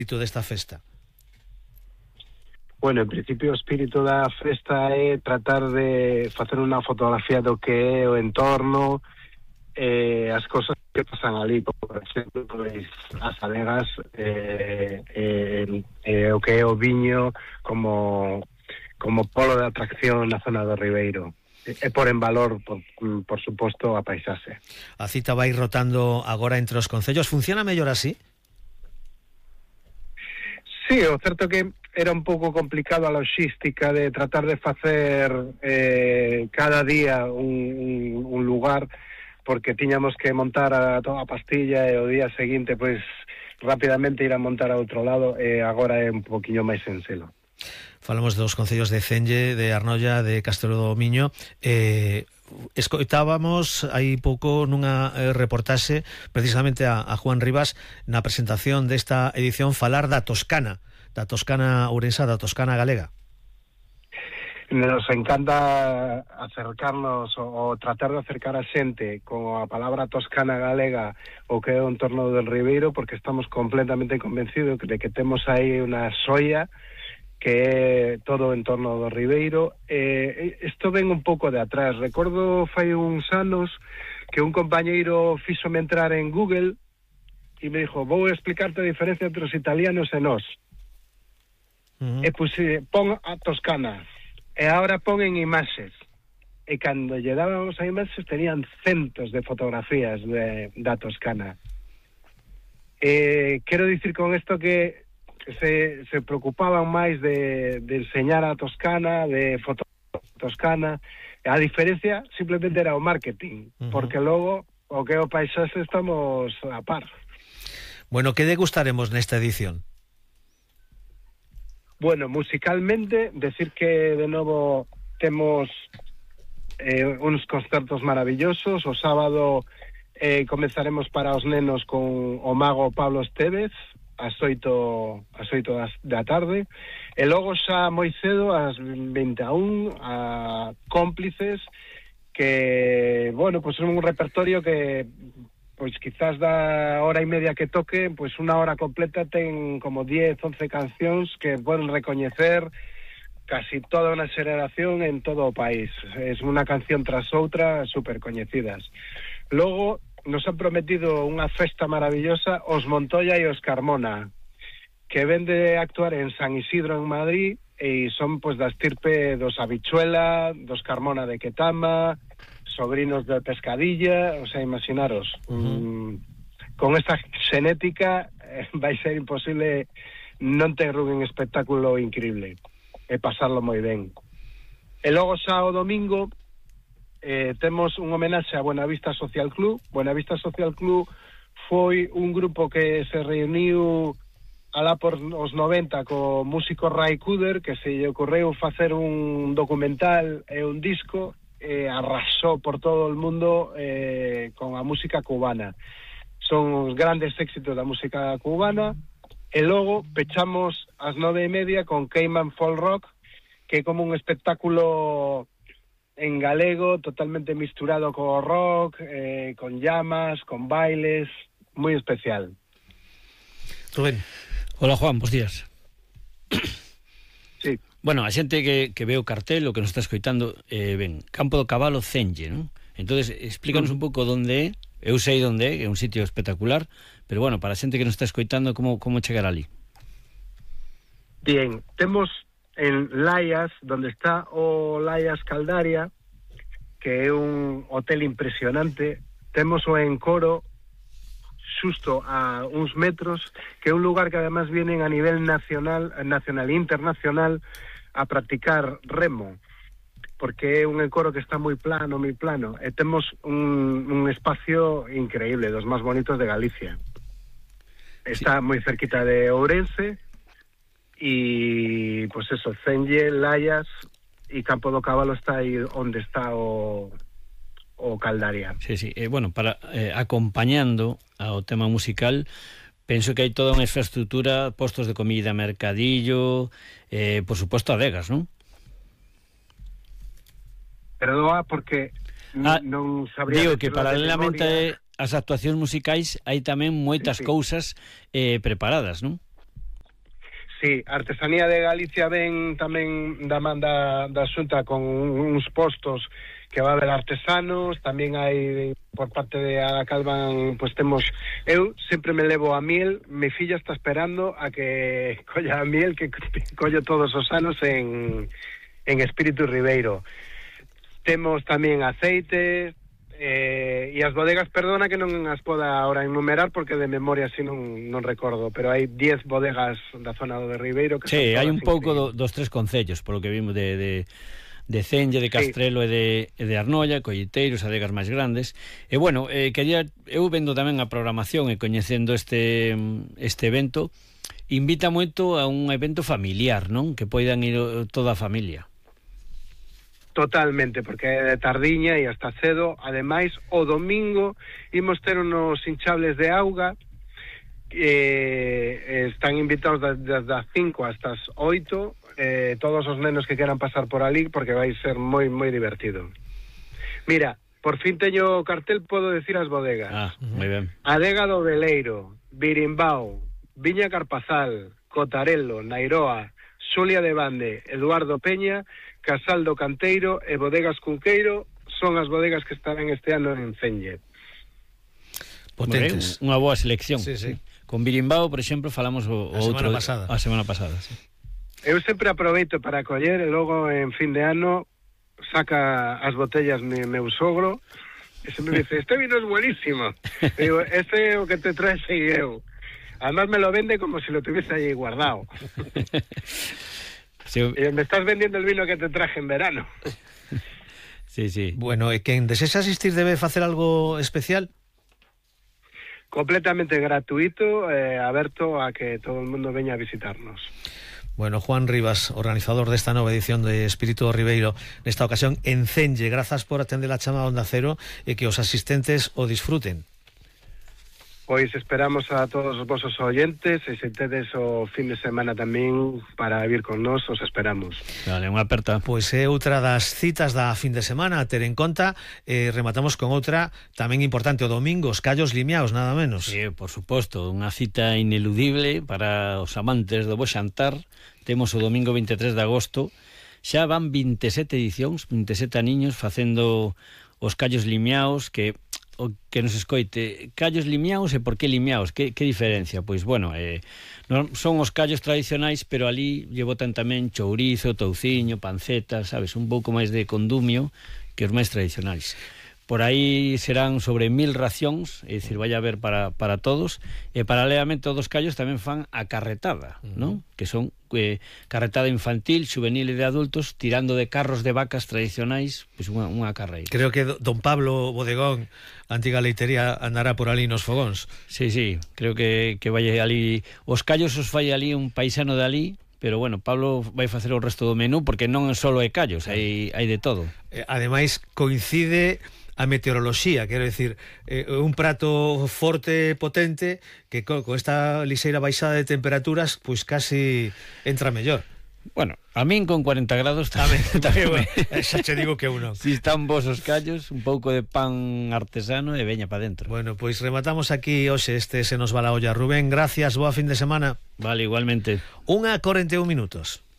espírito desta festa? Bueno, en principio o espírito da festa é tratar de facer unha fotografía do que é o entorno, as cosas que pasan ali, por exemplo, pois, as adegas, o que é o viño como polo de atracción na zona do Ribeiro. E por en valor, por suposto, a paisaxe. A cita vai rotando agora entre os concellos. Funciona mellor así? Sí, o certo que era un pouco complicado a logística de tratar de facer cada día un lugar, porque tiñamos que montar toda a pastilla e o día seguinte, pois, rapidamente ir a montar a outro lado, e agora é un poquinho máis sencillo. Falamos dos concellos de Cenlle, de Arnoia, de Castelo do Miño. Escoitábamos hai pouco nunha reportaxe precisamente a Juan Rivas na presentación desta edición falar da Toscana ourensa, da Toscana galega. Nos encanta acercarnos ou tratar de acercar a xente con a palabra toscana galega o que é o entorno del Ribeiro, porque estamos completamente convencidos de que temos aí unha xoia que é todo o entorno do Ribeiro. Isto ven un pouco de atrás. Recordo fai uns anos que un compañeiro fíxome entrar en Google e me dixo, vou explicarte a diferencia entre os italianos e nós. E pois pon a Toscana. E agora ponen imaxes. E cando lle dábamos a imaxes tenían centos de fotografías da Toscana. Quero dicir con isto que se preocupaban máis de enseñar a Toscana, de fotografía Toscana. A diferencia simplemente era o marketing, porque logo o que é o paisaxe estamos a par. Bueno, que degustaremos nesta edición? Bueno, musicalmente, decir que de novo temos uns concertos maravillosos. O sábado comezaremos para os nenos con o mago Pablo Estévez ás 8 da tarde, e logo xa moi cedo ás 21 a Cómplices, que, bueno, pois é un repertorio que pois quizás da hora e media que toque, pois unha hora completa ten como 10, 11 cancións que poden recoñecer casi toda unha xeración en todo o país. É unha canción tras outra super coñecidas. Logo nos han prometido unha festa maravillosa os Montoya e os Carmona, que ven de actuar en San Isidro en Madrid, e son pois da estirpe dos Habichuela, dos Carmona de Quetama, sobrinos de Pescadilla, o sea, imaginaros, con esta xenética vai ser imposible non ter un espectáculo increíble e pasarlo moi ben. E logo xa o domingo temos un homenaxe a Buenavista Social Club. Buenavista Social Club foi un grupo que se reuniu alá por os 90 co músico Ray Cooder, que se lle ocorreu facer un documental e un disco, arrasó por todo o mundo con a música cubana. Son os grandes éxitos da música cubana. E logo pechamos ás 9:30 con Cayman Folk Rock, que é como un espectáculo en galego totalmente misturado co rock, con llamas, con bailes, moi especial. Rubén. Hola, Juan, bons días. Sí. Bueno, a xente que ve o cartel, o que nos está escoitando, ben, Campo do Cabalo Cenlle, non? Entonces, explícanos un pouco onde é. Eu sei onde é un sitio espectacular, pero bueno, para a xente que nos está escoitando, como chegar ali? Bien, temos en Layas, donde está o Layas Caldaria, que é un hotel impresionante. Temos o Encoro, xusto a uns metros, que é un lugar que además vienen a nivel nacional e internacional a practicar remo, porque é un encoro que está moi plano, e temos un espacio increíble, dos máis bonitos de Galicia. Está moi cerquita de Ourense, e pois eso, Cenlle, Layas e Campo do Cabalo está aí onde está o Caldaria. Sí, sí. Bueno, para acompañando ao tema musical, penso que hai toda unha infraestructura, postos de comida, mercadillo, por suposto adegas, non? Perdoa, porque non sabría... Digo que paralelamente ás actuacións musicais hai tamén moitas cousas preparadas, non? Sí, Artesanía de Galicia ven tamén da man da Xunta con uns postos que va a haber artesanos, tamén hai por parte de Ada Calvan, pues temos, eu sempre me levo a miel, mi filla está esperando a que colla a miel que collo todos os anos en Espírito Ribeiro. Temos tamén aceite, e as bodegas, perdona que non as poda ahora enumerar porque de memoria así non recordo, pero hai 10 bodegas da zona do Ribeiro que sí, hai un pouco dos tres concellos, polo que vimos de Cenge, de Castrelo, sí, e de Arnoia, colleiteiros, adegas máis grandes. E bueno, eu vendo tamén a programación e coñecendo este evento, invita moito a un evento familiar, non? Que poidan ir toda a familia. Totalmente, porque é de tardiña e hasta cedo. Ademais, o domingo imos ter unos hinchables de auga, están invitados desde as 5 hasta as 8, todos os nenos que queran pasar por ali, porque vai ser moi divertido. Mira, por fin teño o cartel, podo decir as bodegas. Moi ben. Adega do Veleiro, Birimbao, Viña Carpazal, Cotarelo, Nairoa, Xulia de Bande, Eduardo Peña, Casal do Canteiro e Bodegas Cunqueiro son as bodegas que estarán este ano en Cenge. Potentes. Unha boa selección. Sí, sí. Con Birimbao, por exemplo, falamos a semana pasada. Sí. Eu sempre aproveito para coller e logo en fin de ano saca as botellas meu sogro e sempre me dice, este vino es buenísimo. E digo, este é o que te traes e eu. Además me lo vende como si lo tuviese ahí guardado. Sí. Me estás vendiendo el vino que te traje en verano. Sí, sí. Bueno, e quen desea asistir debe facer algo especial? Completamente gratuito, aberto a que todo el mundo veña a visitarnos. Bueno, Juan Rivas, organizador desta nova edición de Espírito Ribeiro, nesta ocasión en Cenge, grazas por atender a chamada Onda Cero e que os asistentes o disfruten. Pois esperamos a todos os vosos oyentes e se tedes o fin de semana tamén para vir con nós, os esperamos. Vale, unha aperta. Pois é outra das citas da fin de semana a ter en conta. Rematamos con outra tamén importante o domingo, os Callos Limiaos, nada menos. Sí, por suposto, unha cita ineludible para os amantes do bo xantar. Temos o domingo 23 de agosto. Xa van 27 edicións, 27 aniños facendo os Callos Limiaos, que o que nos escoite, callos limiaos e por que limiaos? Que diferencia? Pois, bueno, non son os callos tradicionais, pero ali lle botan tamén chourizo, touciño, panceta, sabes, un pouco máis de condumio que os máis tradicionais. Por aí serán sobre 1000 racións, é dicir, vai a haber para todos, e paralelamente todos os callos tamén fan a carretada, non? Que son carretada infantil, juvenil e de adultos, tirando de carros de vacas tradicionais, pois unha carreira. Creo que don Pablo Bodegón, antiga leitería, andará por ali nos fogóns. Sí, creo que vai ali, os callos os fai ali un paisano de ali, pero bueno, Pablo vai facer o resto do menú, porque non só é callos, hai de todo. Ademais, coincide a meteoroloxía, quero decir, un prato forte, potente, que con esta liseira baixada de temperaturas, pois casi entra mellor. Bueno, a min con 40 grados tamén xa che digo que uno. Si están vos os callos, un pouco de pan artesano e veña para dentro. Bueno, pois rematamos aquí hoxe, se nos va la olla. Rubén, gracias, boa fin de semana. Vale, igualmente. 1:41 minutos.